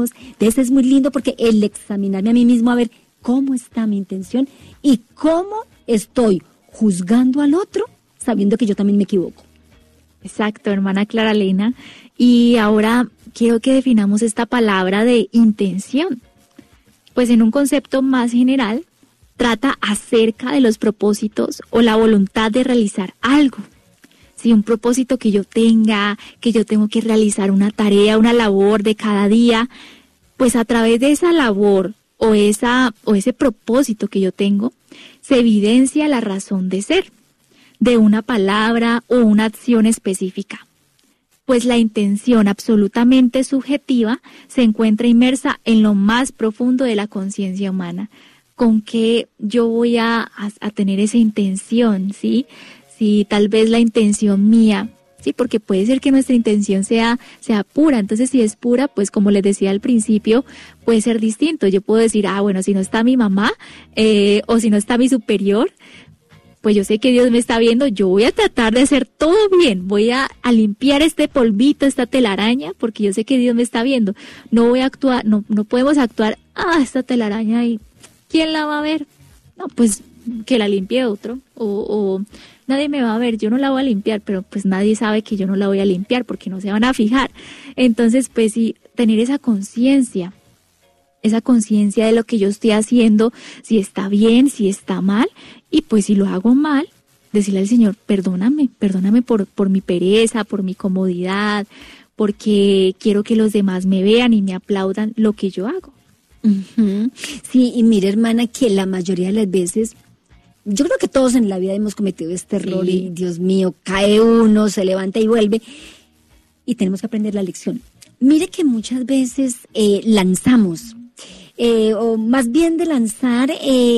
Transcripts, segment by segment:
Entonces es muy lindo porque el examinarme a mí mismo a ver cómo está mi intención y cómo estoy juzgando al otro sabiendo que yo también me equivoco. Exacto, hermana Clara Elena. Y ahora quiero que definamos esta palabra de intención. Pues en un concepto más general, trata acerca de los propósitos o la voluntad de realizar algo. Si un propósito que yo tenga, que yo tengo que realizar una tarea, una labor de cada día, pues a través de esa labor o ese propósito que yo tengo, se evidencia la razón de ser de una palabra o una acción específica. Pues la intención absolutamente subjetiva se encuentra inmersa en lo más profundo de la conciencia humana. ¿Con qué yo voy a tener esa intención? ¿Sí? Si tal vez la intención mía, sí, porque puede ser que nuestra intención sea pura. Entonces, si es pura, pues como les decía al principio, puede ser distinto. Yo puedo decir, bueno, si no está mi mamá o si no está mi superior, pues yo sé que Dios me está viendo, yo voy a tratar de hacer todo bien, voy a limpiar este polvito, esta telaraña, porque yo sé que Dios me está viendo. No voy a actuar, no podemos actuar, esta telaraña y ¿quién la va a ver? No, pues que la limpie otro, o nadie me va a ver, yo no la voy a limpiar, pero pues nadie sabe que yo no la voy a limpiar porque no se van a fijar. Entonces, pues sí, tener esa conciencia de lo que yo estoy haciendo, si está bien, si está mal, y pues si lo hago mal, decirle al Señor, perdóname por mi pereza, por mi comodidad, porque quiero que los demás me vean y me aplaudan lo que yo hago. Uh-huh. Sí, y mire, hermana, que la mayoría de las veces, yo creo que todos en la vida hemos cometido este error y Dios mío, cae uno, se levanta y vuelve, y tenemos que aprender la lección. Mire que muchas veces lanzamos, o más bien de lanzar,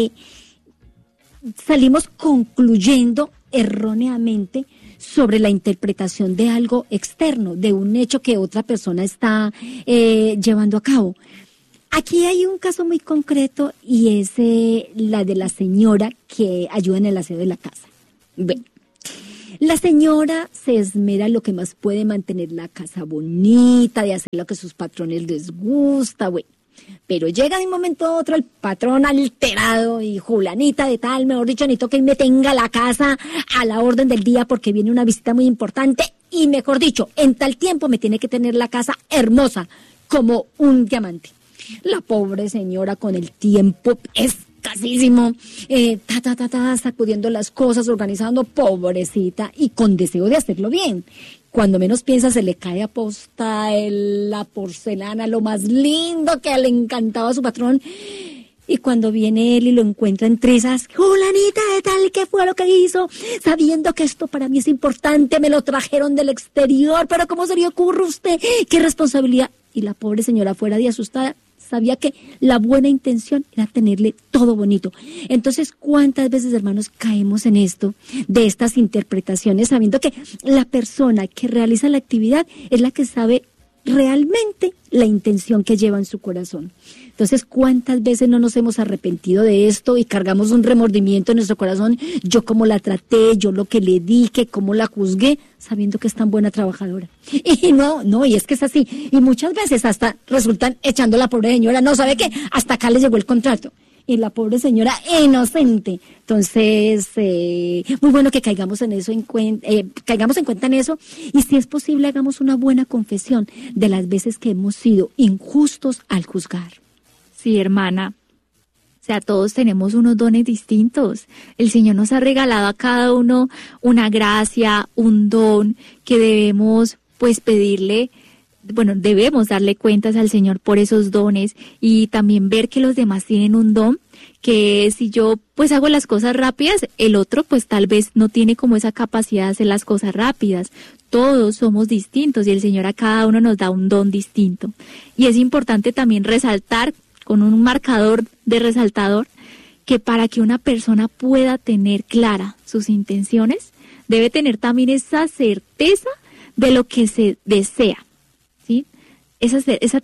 salimos concluyendo erróneamente sobre la interpretación de algo externo, de un hecho que otra persona está llevando a cabo. Aquí hay un caso muy concreto y es la de la señora que ayuda en el aseo de la casa. Bueno, la señora se esmera lo que más puede mantener la casa bonita, de hacer lo que sus patrones les gusta, bueno. Pero llega de un momento a otro el patrón alterado y Julanita de tal, mejor dicho, necesito que me tenga la casa a la orden del día porque viene una visita muy importante y mejor dicho, en tal tiempo me tiene que tener la casa hermosa como un diamante. La pobre señora con el tiempo escasísimo, sacudiendo las cosas, organizando, pobrecita, y con deseo de hacerlo bien. Cuando menos piensa se le cae a posta la porcelana, lo más lindo que le encantaba a su patrón. Y cuando viene él y lo encuentra entre esas, Julanita de tal, ¿qué fue lo que hizo? Sabiendo que esto para mí es importante, me lo trajeron del exterior, pero ¿cómo se le ocurre a usted? ¿Qué responsabilidad? Y la pobre señora, fuera de asustada, sabía que la buena intención era tenerle todo bonito. Entonces, ¿cuántas veces, hermanos, caemos en esto, de estas interpretaciones, sabiendo que la persona que realiza la actividad es la que sabe realmente la intención que lleva en su corazón? Entonces, ¿cuántas veces no nos hemos arrepentido de esto y cargamos un remordimiento en nuestro corazón? Yo cómo la traté, yo lo que le dije, cómo la juzgué, sabiendo que es tan buena trabajadora. Y no, y es que es así. Y muchas veces hasta resultan echando a la pobre señora, no, ¿sabe qué? Hasta acá le llegó el contrato. Y la pobre señora inocente. Entonces, muy bueno que caigamos en cuenta en eso, y si es posible hagamos una buena confesión de las veces que hemos sido injustos al juzgar. Sí, hermana. O sea, todos tenemos unos dones distintos. El Señor nos ha regalado a cada uno una gracia, un don que debemos pues pedirle. Bueno, debemos darle cuentas al Señor por esos dones y también ver que los demás tienen un don, que si yo pues hago las cosas rápidas, el otro pues tal vez no tiene como esa capacidad de hacer las cosas rápidas. Todos somos distintos y el Señor a cada uno nos da un don distinto. Y es importante también resaltar con un marcador de resaltador que para que una persona pueda tener clara sus intenciones, debe tener también esa certeza de lo que se desea. ¿Sí? Esa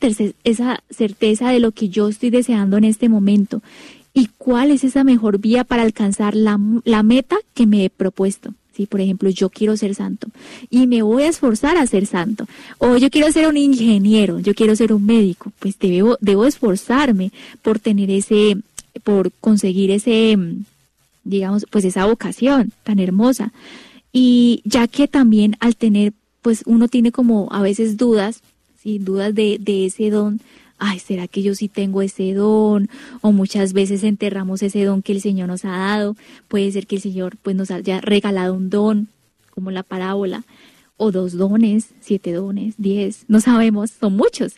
certeza de lo que yo estoy deseando en este momento y cuál es esa mejor vía para alcanzar la meta que me he propuesto. ¿sí? Por ejemplo, yo quiero ser santo y me voy a esforzar a ser santo. O yo quiero ser un ingeniero, yo quiero ser un médico, pues debo esforzarme por por conseguir digamos, pues esa vocación tan hermosa. Y ya que también al tener, pues uno tiene como a veces dudas, ¿sí? Dudas de ese don. Ay, ¿será que yo sí tengo ese don? O muchas veces enterramos ese don que el Señor nos ha dado. Puede ser que el Señor pues nos haya regalado un don, como la parábola, o 2 dones, 7 dones, 10, no sabemos, son muchos.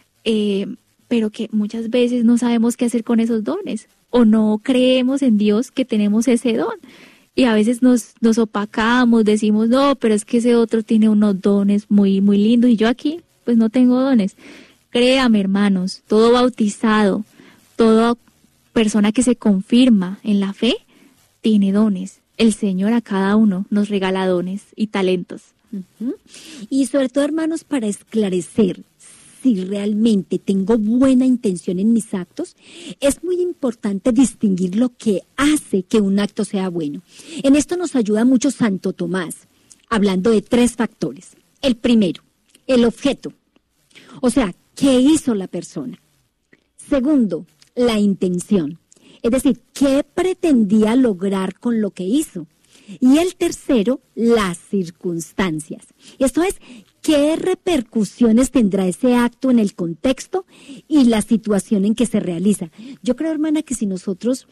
Pero que muchas veces no sabemos qué hacer con esos dones, o no creemos en Dios que tenemos ese don. Y a veces nos opacamos, decimos, no, pero es que ese otro tiene unos dones muy, muy lindos, y yo aquí pues no tengo dones. Créame, hermanos, todo bautizado, toda persona que se confirma en la fe, tiene dones. El Señor a cada uno nos regala dones y talentos. Uh-huh. Y sobre todo, hermanos, para esclarecer si realmente tengo buena intención en mis actos, es muy importante distinguir lo que hace que un acto sea bueno. En esto nos ayuda mucho Santo Tomás, hablando de 3 factores. El primero, el objeto. O sea, ¿qué hizo la persona? Segundo, la intención. Es decir, ¿qué pretendía lograr con lo que hizo? Y el tercero, las circunstancias. Esto es, ¿qué repercusiones tendrá ese acto en el contexto y la situación en que se realiza? Yo creo, hermana, que si nosotros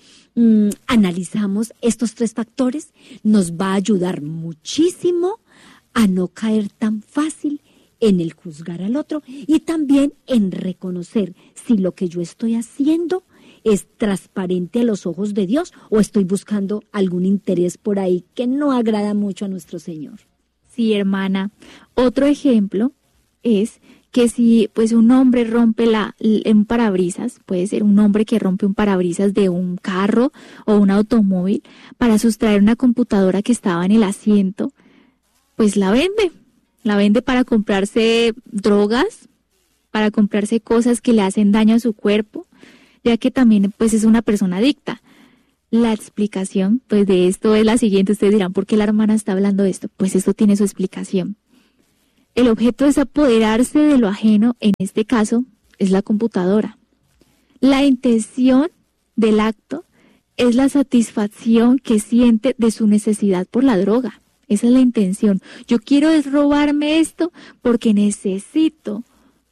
analizamos estos 3 factores, nos va a ayudar muchísimo a no caer tan fácil en el juzgar al otro y también en reconocer si lo que yo estoy haciendo es transparente a los ojos de Dios o estoy buscando algún interés por ahí que no agrada mucho a nuestro Señor. Sí, hermana. Otro ejemplo es que si pues un hombre rompe un parabrisas, puede ser un hombre que rompe un parabrisas de un carro o un automóvil para sustraer una computadora que estaba en el asiento, pues la vende. La vende para comprarse drogas, para comprarse cosas que le hacen daño a su cuerpo, ya que también pues es una persona adicta. La explicación pues de esto es la siguiente. Ustedes dirán, ¿por qué la hermana está hablando de esto? Pues esto tiene su explicación. El objeto es apoderarse de lo ajeno, en este caso es la computadora. La intención del acto es la satisfacción que siente de su necesidad por la droga. Esa es la intención. Yo quiero robarme esto porque necesito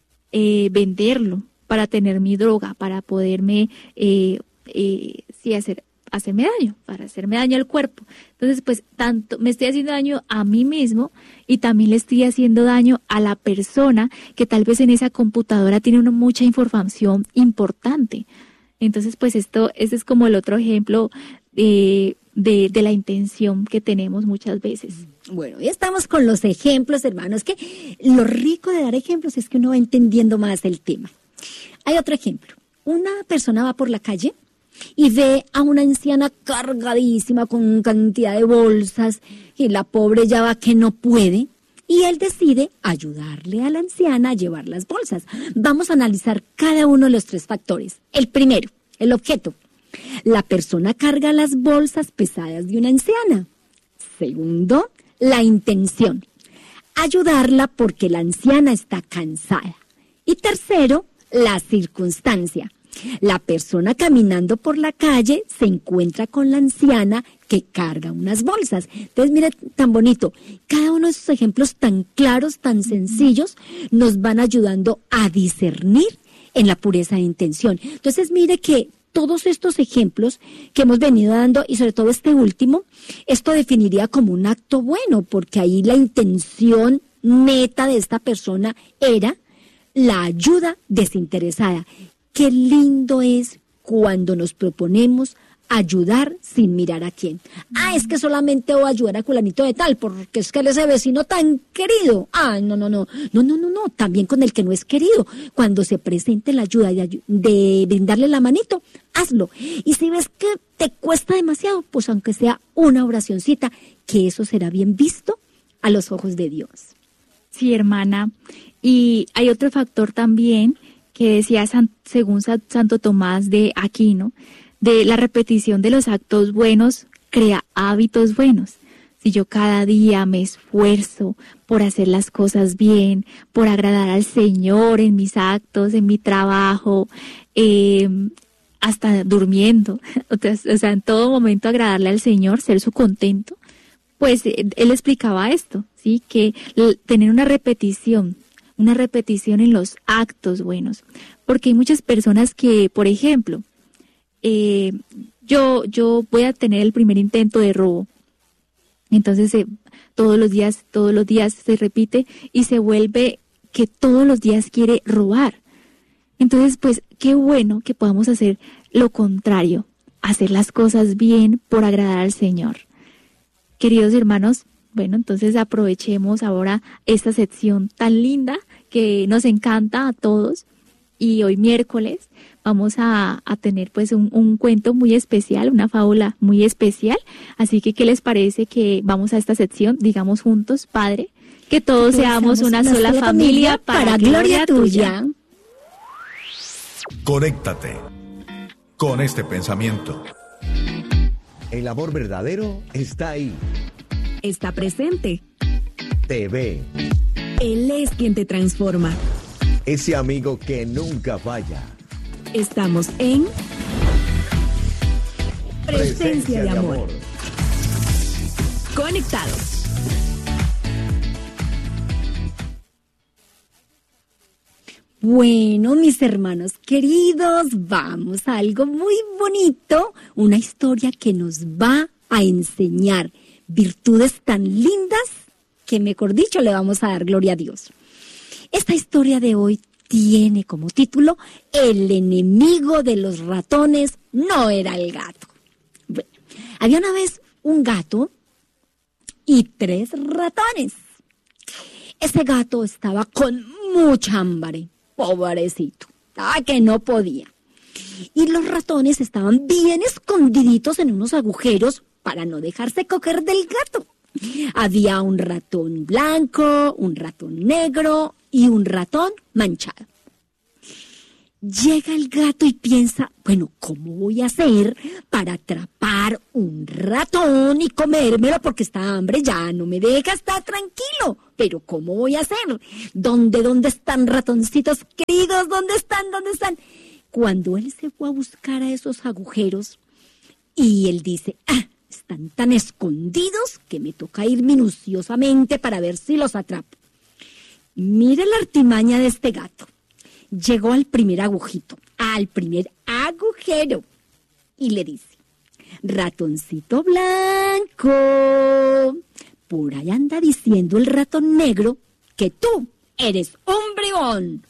venderlo para tener mi droga, para poderme hacerme daño, para hacerme daño al cuerpo. Entonces, pues, tanto me estoy haciendo daño a mí mismo y también le estoy haciendo daño a la persona que tal vez en esa computadora tiene mucha información importante. Entonces, pues, este es como el otro ejemplo de la intención que tenemos muchas veces. Bueno, ya estamos con los ejemplos, hermanos, que lo rico de dar ejemplos es que uno va entendiendo más el tema. Hay otro ejemplo. Una persona va por la calle y ve a una anciana cargadísima con cantidad de bolsas y la pobre ya va que no puede y él decide ayudarle a la anciana a llevar las bolsas. Vamos a analizar cada uno de los 3 factores. El primero, el objeto. La persona carga las bolsas pesadas de una anciana. Segundo, la intención. Ayudarla porque la anciana está cansada. Y tercero, la circunstancia. La persona caminando por la calle se encuentra con la anciana que carga unas bolsas. Entonces, mire, tan bonito. Cada uno de esos ejemplos tan claros, tan sencillos, nos van ayudando a discernir en la pureza de intención. Entonces, mire que todos estos ejemplos que hemos venido dando, y sobre todo este último, esto definiría como un acto bueno, porque ahí la intención neta de esta persona era la ayuda desinteresada. Qué lindo es cuando nos proponemos ayudar sin mirar a quién. Es que solamente voy a ayudar a fulanito de tal, porque es que él es ese vecino tan querido. No. También con el que no es querido. Cuando se presente la ayuda de brindarle la manito, hazlo. Y si ves que te cuesta demasiado, pues aunque sea una oracioncita, que eso será bien visto a los ojos de Dios. Sí, hermana. Y hay otro factor también que decía según Santo Tomás de Aquino, de la repetición de los actos buenos crea hábitos buenos. si yo cada día me esfuerzo por hacer las cosas bien, por agradar al Señor en mis actos, en mi trabajo, hasta durmiendo, o sea, en todo momento agradarle al Señor, ser su contento, pues él explicaba esto, ¿sí? Que tener una repetición en los actos buenos, porque hay muchas personas que, por ejemplo, yo voy a tener el primer intento de robo, entonces todos los días se repite y se vuelve que todos los días quiere robar. Entonces, pues, qué bueno que podamos hacer lo contrario, hacer las cosas bien por agradar al Señor. Queridos hermanos, bueno, entonces aprovechemos ahora esta sección tan linda que nos encanta a todos. Y hoy miércoles vamos a tener pues un cuento muy especial, una fábula muy especial. Así que, ¿qué les parece que vamos a esta sección? Digamos juntos, Padre, que todos seamos una sola familia para gloria tuya. Conéctate con este pensamiento. El amor verdadero está ahí. Está presente. Te ve. Él es quien te transforma. Ese amigo que nunca falla. Estamos en Presencia de Amor. Conectados. Bueno, mis hermanos queridos, vamos a algo muy bonito, una historia que nos va a enseñar virtudes tan lindas que, mejor dicho, le vamos a dar gloria a Dios. Esta historia de hoy tiene como título El enemigo de los ratones no era el gato. Bueno, había una vez un gato y 3 ratones. Ese gato estaba con mucha hambre. Pobrecito, estaba que no podía. Y los ratones estaban bien escondiditos en unos agujeros para no dejarse coger del gato. Había un ratón blanco, un ratón negro y un ratón manchado. Llega el gato y piensa, bueno, ¿cómo voy a hacer para atrapar un ratón y comérmelo? Porque esta hambre ya no me deja estar tranquilo. Pero ¿cómo voy a hacer? ¿Dónde están, ratoncitos queridos? ¿Dónde están? Cuando él se fue a buscar a esos agujeros y él dice, están tan escondidos que me toca ir minuciosamente para ver si los atrapo. Mire la artimaña de este gato. Llegó al primer agujero, y le dice, ratoncito blanco, por ahí anda diciendo el ratón negro que tú eres un bribón.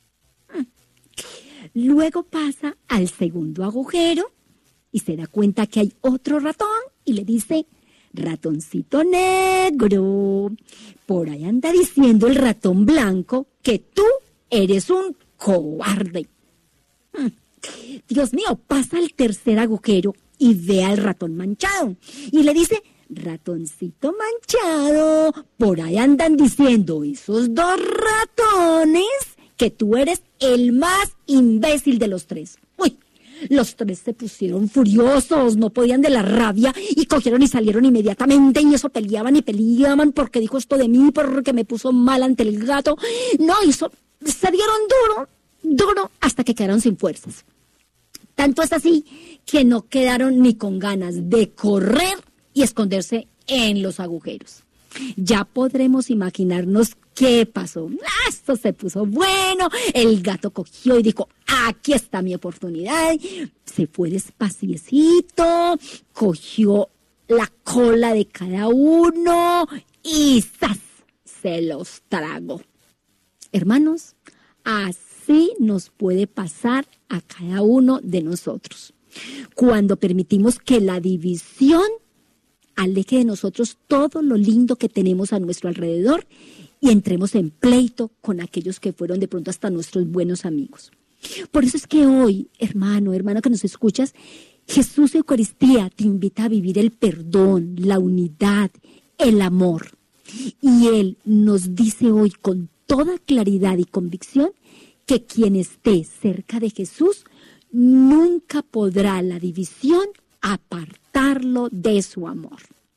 Luego pasa al segundo agujero y se da cuenta que hay otro ratón y le dice, ratoncito negro, por ahí anda diciendo el ratón blanco que tú eres un cobarde. Dios mío, pasa al tercer agujero y ve al ratón manchado y le dice, ratoncito manchado, por ahí andan diciendo esos 2 ratones que tú eres el más imbécil de los 3. Uy, los 3 se pusieron furiosos, no podían de la rabia y cogieron y salieron inmediatamente y eso peleaban porque dijo esto de mí, porque me puso mal ante el gato. No, se dieron duro, hasta que quedaron sin fuerzas. Tanto es así que no quedaron ni con ganas de correr y esconderse en los agujeros. Ya podremos imaginarnos qué pasó. Esto se puso bueno, el gato cogió y dijo, aquí está mi oportunidad. Se fue despaciecito, cogió la cola de cada uno y ¡zas! Se los tragó. Hermanos, así nos puede pasar a cada uno de nosotros. Cuando permitimos que la división aleje de nosotros todo lo lindo que tenemos a nuestro alrededor y entremos en pleito con aquellos que fueron de pronto hasta nuestros buenos amigos. Por eso es que hoy, hermano que nos escuchas, Jesús Eucaristía te invita a vivir el perdón, la unidad, el amor. Y Él nos dice hoy con toda claridad y convicción que quien esté cerca de Jesús nunca podrá la división apartarlo de su amor.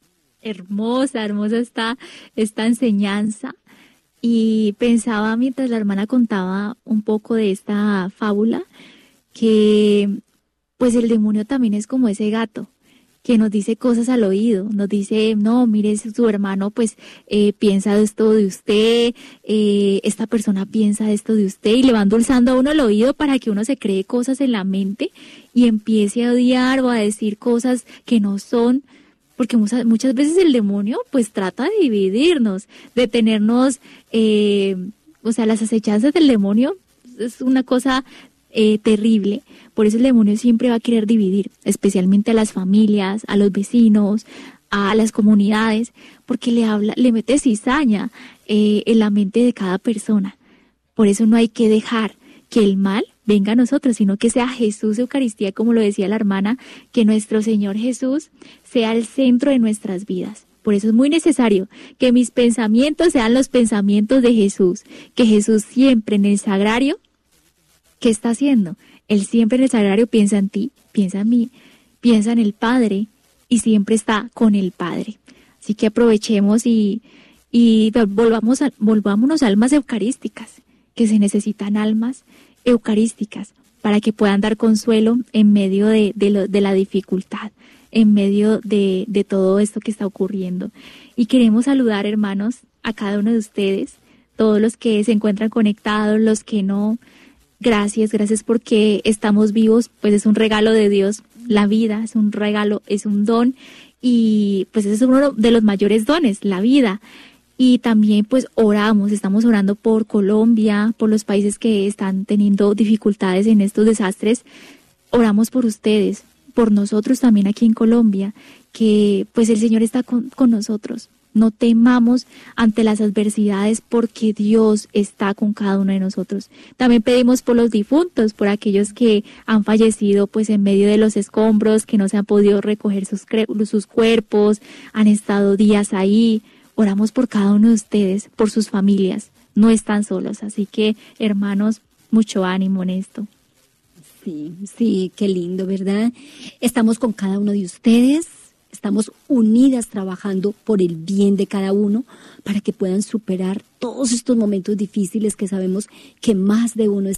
hermosa esta enseñanza. Y pensaba mientras la hermana contaba un poco de esta fábula, que pues el demonio también es como ese gato que nos dice cosas al oído, nos dice, no, mire, su hermano pues piensa esto de usted, esta persona piensa esto de usted, y le va endulzando a uno el oído para que uno se cree cosas en la mente y empiece a odiar o a decir cosas que no son, porque muchas veces el demonio pues trata de dividirnos, de tenernos, o sea, las acechanzas del demonio es una cosa terrible. Por eso el demonio siempre va a querer dividir, especialmente a las familias, a los vecinos, a las comunidades, porque le mete cizaña en la mente de cada persona. Por eso no hay que dejar que el mal venga a nosotros, sino que sea Jesús Eucaristía, como lo decía la hermana, que nuestro Señor Jesús sea el centro de nuestras vidas. Por eso es muy necesario que mis pensamientos sean los pensamientos de Jesús, que Jesús siempre en el sagrario, ¿qué está haciendo? Él siempre en el sagrario piensa en ti, piensa en mí, piensa en el Padre y siempre está con el Padre. Así que aprovechemos y volvámonos almas eucarísticas, que se necesitan almas eucarísticas para que puedan dar consuelo en medio de la dificultad, en medio de todo esto que está ocurriendo. Y queremos saludar, hermanos, a cada uno de ustedes, todos los que se encuentran conectados, los que no. Gracias porque estamos vivos, pues es un regalo de Dios. La vida es un regalo, es un don, y pues ese es uno de los mayores dones, la vida. Y también pues estamos orando por Colombia, por los países que están teniendo dificultades en estos desastres. Oramos por ustedes, por nosotros también aquí en Colombia, que pues el Señor está con nosotros. No temamos ante las adversidades porque Dios está con cada uno de nosotros. También pedimos por los difuntos, por aquellos que han fallecido pues en medio de los escombros, que no se han podido recoger sus cuerpos, han estado días ahí. Oramos por cada uno de ustedes, por sus familias. No están solos, así que hermanos, mucho ánimo en esto. Sí, qué lindo, ¿verdad? Estamos con cada uno de ustedes. Estamos unidas trabajando por el bien de cada uno para que puedan superar todos estos momentos difíciles que sabemos que más de uno está